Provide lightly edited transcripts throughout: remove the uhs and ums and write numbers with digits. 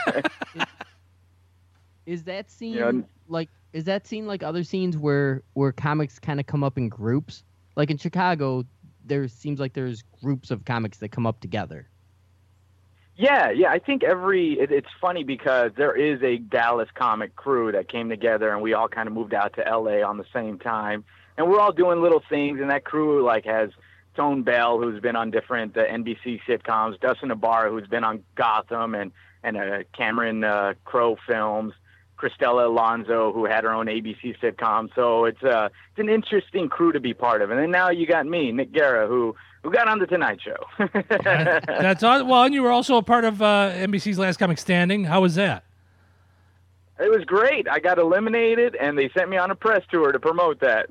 Is that scene You know, is that scene like other scenes where comics kind of come up in groups? Like in Chicago, there seems like there's groups of comics that come up together. yeah. I think it's funny because there is a Dallas comic crew that came together, and we all kind of moved out to LA on the same time, and we're all doing little things. And that crew like has Tone Bell, who's been on different NBC sitcoms, Dustin Ibarra, who's been on Gotham and Cameron Crowe films, Cristela Alonso, who had her own ABC sitcom. So it's an interesting crew to be part of. And then now you got me, Nick Guerra, who got on the Tonight Show. That's awesome. Well, and you were also a part of NBC's Last Comic Standing. How was that? It was great. I got eliminated, and they sent me on a press tour to promote that.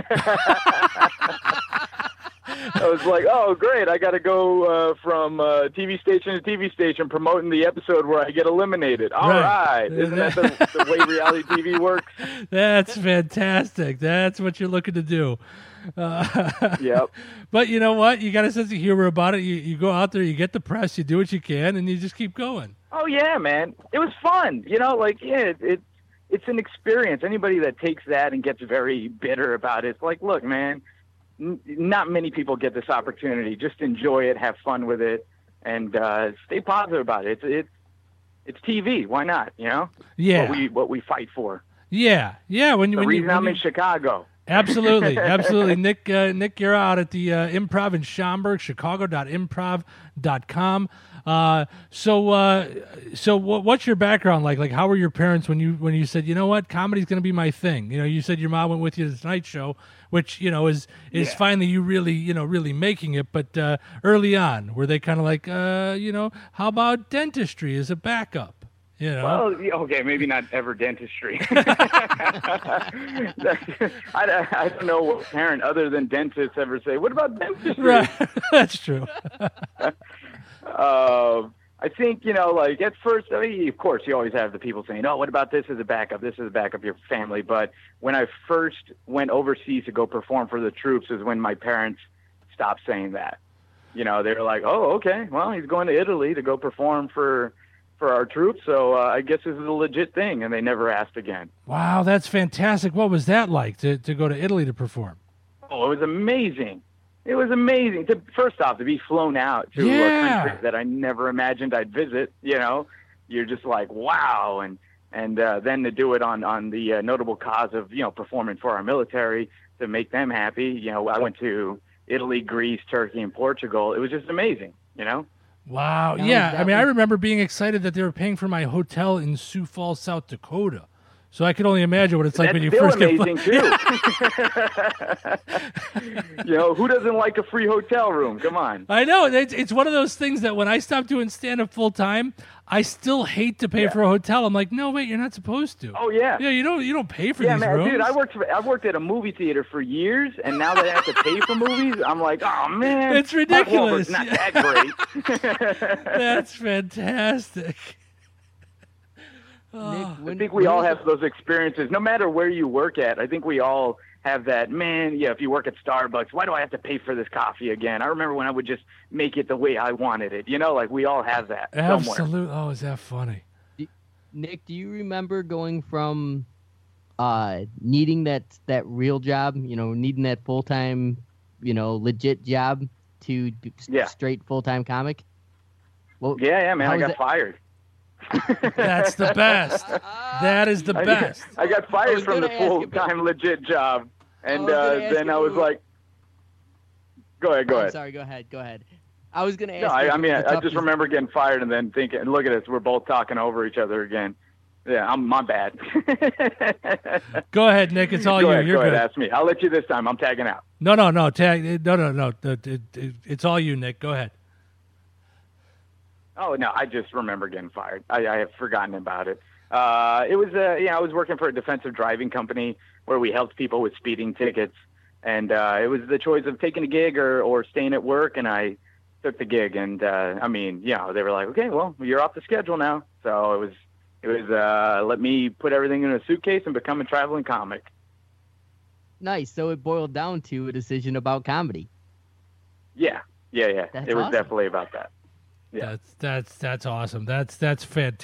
I was like, oh, great. I got to go from TV station to TV station promoting the episode where I get eliminated. All right. Isn't that the way reality TV works? That's fantastic. That's what you're looking to do. Yep. But you know what? You got a sense of humor about it. You go out there, you get the press, you do what you can, and you just keep going. Oh, yeah, man. It was fun. It's an experience. Anybody that takes that and gets very bitter about it, it's like, look, man, not many people get this opportunity. Just enjoy it, have fun with it, and stay positive about it. It's TV. Why not? Yeah. What we fight for. Yeah. When I'm in Chicago. Absolutely. Nick Guerra out at the Improv in Schaumburg, chicago.improv.com. So what's your background like? Like, how were your parents when you said, you know what, comedy's going to be my thing? You said your mom went with you to the Tonight Show, which, is finally you really making it. But early on, were they kind of like, how about dentistry as a backup? Well, okay, maybe not ever dentistry. I don't know what parent other than dentists ever say, what about dentistry? Right. That's true. I think, at first, of course, you always have the people saying, oh, what about this as a backup? This is a backup, your family. But when I first went overseas to go perform for the troops is when my parents stopped saying that. They were like, oh, okay, well, he's going to Italy to go perform for our troops, so I guess this is a legit thing, and they never asked again. Wow, that's fantastic. What was that like to go to Italy to perform? Oh, it was amazing. It was amazing. First off, to be flown out to a country that I never imagined I'd visit, you're just like, wow, and then to do it on the notable cause of, performing for our military to make them happy. I went to Italy, Greece, Turkey, and Portugal. It was just amazing, Wow. Yeah. I mean, I remember being excited that they were paying for my hotel in Sioux Falls, South Dakota. So I could only imagine what it's like when you first get amazing too. Who doesn't like a free hotel room? Come on. I know. It's one of those things that when I stopped doing stand-up full time, I still hate to pay for a hotel. I'm like, no, wait, you're not supposed to. Oh yeah. Yeah, you don't pay for these man, rooms. Dude, I worked at a movie theater for years, and now that I have to pay for movies, I'm like, oh man, it's ridiculous. Not that great. That's fantastic. Nick, I think we all have those experiences, no matter where you work at. I think we all have that, man, if you work at Starbucks, why do I have to pay for this coffee again? I remember when I would just make it the way I wanted it. Like we all have that Absolutely. somewhere. Oh, is that funny? Nick, do you remember going from needing that real job, needing that full-time, legit job to straight full-time comic? Well, yeah, man, I got fired. That's the best. That is the best. I got fired from the full-time legit job, and then I was like, "Go ahead." Sorry, go ahead. I was going to ask. No, I just remember getting fired and then thinking, look at us, we're both talking over each other again. Yeah, my bad. Go ahead, Nick. It's all you. You're go good. Ask me. I'll let you this time. I'm tagging out. No. Tag. No. It's all you, Nick. Go ahead. Oh, no, I just remember getting fired. I have forgotten about it. It was, I was working for a defensive driving company where we helped people with speeding tickets. And it was the choice of taking a gig or staying at work, and I took the gig. And, they were like, okay, well, you're off the schedule now. So it was let me put everything in a suitcase and become a traveling comic. Nice. So it boiled down to a decision about comedy. Yeah. That's It was awesome. definitely about that. Yeah. That's awesome. That's fantastic.